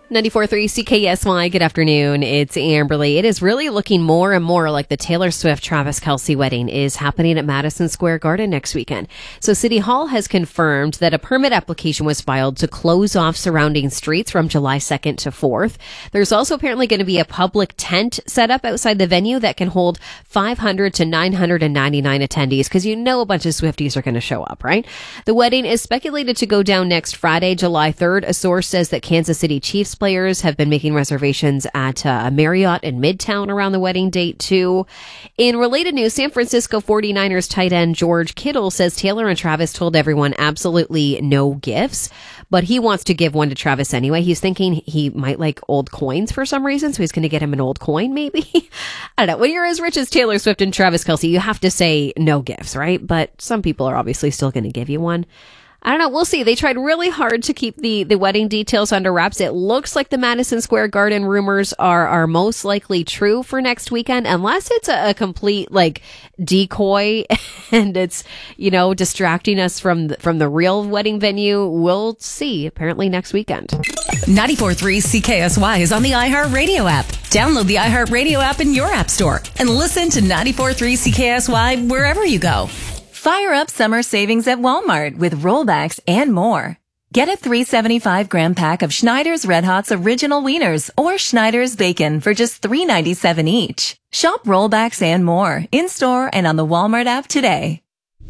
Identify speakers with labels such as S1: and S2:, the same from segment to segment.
S1: 94.3 CKSY, good afternoon. It's Amberly. It is really looking more and more like the Taylor Swift-Travis Kelce wedding is happening at Madison Square Garden next weekend. So City Hall has confirmed that a permit application was filed to close off surrounding streets from July 2nd to 4th. There's also apparently going to be a public tent set up outside the venue that can hold 500 to 999 attendees, because you know a bunch of Swifties are going to show up, right? The wedding is speculated to go down next Friday, July 3rd. A source says that Kansas City Chiefs players have been making reservations at a Marriott in Midtown around the wedding date too. In related news, San Francisco 49ers tight end George Kittle says Taylor and Travis told everyone absolutely no gifts, but he wants to give one to Travis anyway. He's thinking he might like old coins for some reason, so he's going to get him an old coin maybe. I don't know. When you're as rich as Taylor Swift and Travis Kelce, you have to say no gifts, right? But some people are obviously still going to give you one. I don't know. We'll see. They tried really hard to keep the wedding details under wraps. It looks like the Madison Square Garden rumors are most likely true for next weekend, unless it's a complete like decoy and it's, you know, distracting us from the real wedding venue. We'll see. Apparently next weekend.
S2: 94.3 CKSY is on the iHeartRadio app. Download the iHeartRadio app in your app store and listen to 94.3 CKSY wherever you go. Fire up summer savings at Walmart with rollbacks and more. Get a 375-gram pack of Schneider's Red Hot's Original Wieners or Schneider's Bacon for just $3.97 each. Shop rollbacks and more in-store and on the Walmart app today.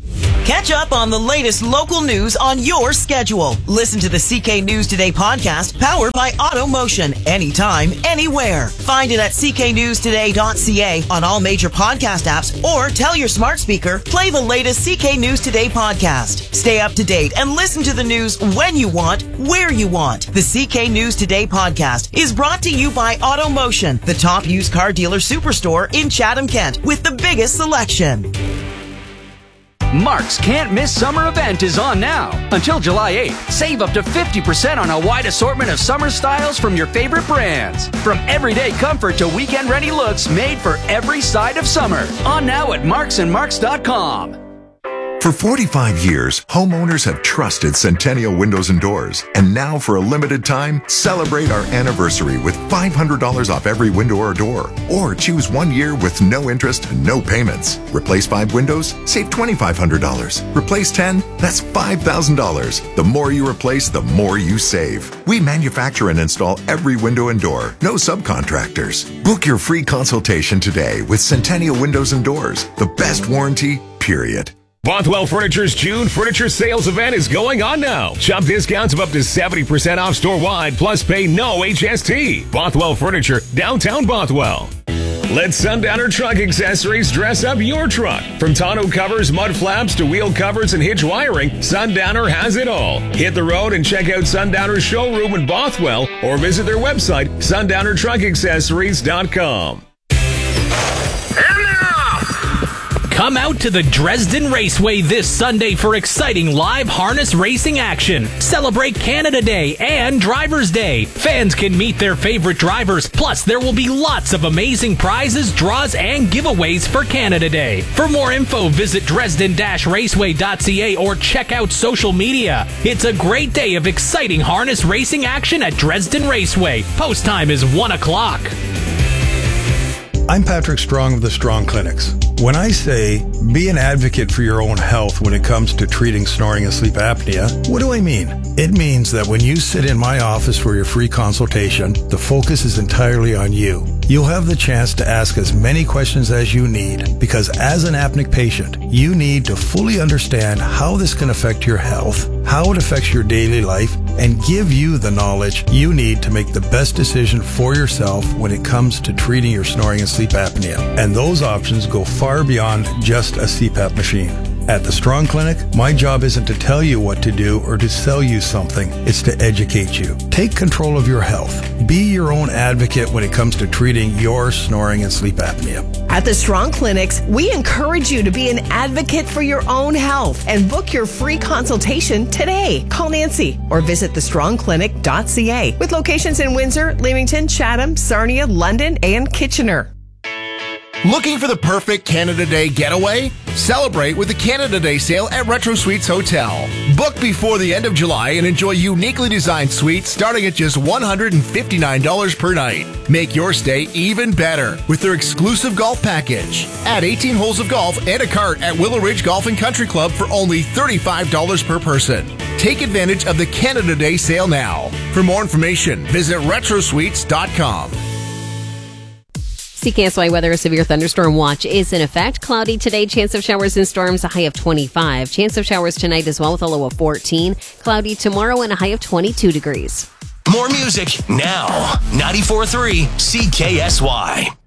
S3: Catch up on the latest local news on your schedule. Listen to the CK News Today podcast powered by AutoMotion anytime, anywhere. Find it at cknewstoday.ca on all major podcast apps or tell your smart speaker, play the latest CK News Today podcast. Stay up to date and listen to the news when you want, where you want. The CK News Today podcast is brought to you by AutoMotion, the top used car dealer superstore in Chatham, Kent, with the biggest selection.
S4: Mark's Can't Miss Summer event is on now. Until July 8th, save up to 50% on a wide assortment of summer styles from your favorite brands. From everyday comfort to weekend-ready looks made for every side of summer. On now at marksandmarks.com.
S5: For 45 years, homeowners have trusted Centennial Windows and Doors. And now for a limited time, celebrate our anniversary with $500 off every window or door. Or choose 1 year with no interest and no payments. Replace 5 windows, save $2,500. Replace 10, that's $5,000. The more you replace, the more you save. We manufacture and install every window and door. No subcontractors. Book your free consultation today with Centennial Windows and Doors. The best warranty, period.
S6: Bothwell Furniture's June Furniture Sales Event is going on now. Shop discounts of up to 70% off store-wide, plus pay no HST. Bothwell Furniture, downtown Bothwell. Let Sundowner Truck Accessories dress up your truck. From tonneau covers, mud flaps, to wheel covers and hitch wiring, Sundowner has it all. Hit the road and check out Sundowner's showroom in Bothwell or visit their website, sundownertruckaccessories.com.
S7: Come out to the Dresden Raceway this Sunday for exciting live harness racing action. Celebrate Canada Day and Drivers' Day. Fans can meet their favorite drivers. Plus, there will be lots of amazing prizes, draws, and giveaways for Canada Day. For more info, visit dresden-raceway.ca or check out social media. It's a great day of exciting harness racing action at Dresden Raceway. Post time is 1 o'clock.
S8: I'm Patrick Strong of the Strong Clinics. When I say be an advocate for your own health when it comes to treating snoring and sleep apnea, what do I mean? It means that when you sit in my office for your free consultation, the focus is entirely on you. You'll have the chance to ask as many questions as you need, because as an apneic patient, you need to fully understand how this can affect your health, how it affects your daily life, and give you the knowledge you need to make the best decision for yourself when it comes to treating your snoring and sleep apnea. And those options go far beyond just a CPAP machine. At the Strong Clinic, my job isn't to tell you what to do or to sell you something. It's to educate you. Take control of your health. Be your own advocate when it comes to treating your snoring and sleep apnea.
S9: At the Strong Clinics, we encourage you to be an advocate for your own health and book your free consultation today. Call Nancy or visit thestrongclinic.ca with locations in Windsor, Leamington, Chatham, Sarnia, London, and Kitchener.
S10: Looking for the perfect Canada Day getaway? Celebrate with the Canada Day sale at Retro Suites Hotel. Book before the end of July and enjoy uniquely designed suites starting at just $159 per night. Make your stay even better with their exclusive golf package. Add 18 holes of golf and a cart at Willow Ridge Golf and Country Club for only $35 per person. Take advantage of the Canada Day sale now. For more information, visit retrosuites.com.
S1: CKSY weather, a severe thunderstorm watch is in effect. Cloudy today, chance of showers and storms, a high of 25. Chance of showers tonight as well with a low of 14. Cloudy tomorrow and a high of 22 degrees.
S11: More music now. 94.3 CKSY.